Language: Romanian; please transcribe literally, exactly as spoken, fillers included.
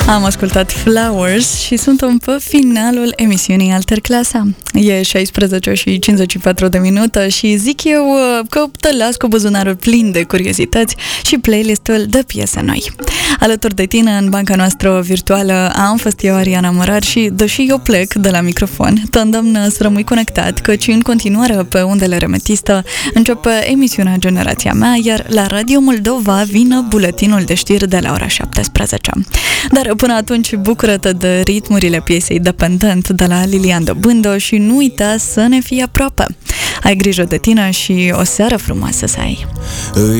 Am ascultat Flowers și suntem pe finalul emisiunii Alterclasa. E șaisprezece și cincizeci și patru de minute și zic eu că te las cu buzunarul plin de curiozități și playlistul de piese noi. Alături de tine, în banca noastră virtuală, am fost eu, Ariana Mărar, și deși eu plec de la microfon, te îndemn să rămâi conectat, căci în continuare pe undele Remetistă începe emisiunea Generația Mea, iar la Radio Moldova vine buletinul de știri de la ora șaptesprezece. Dar până atunci, bucură-te de ritmurile piesei Dependent de la Lilian Dobândă și nu uita să ne fii aproape. Ai grijă de tine și o seară frumoasă să ai!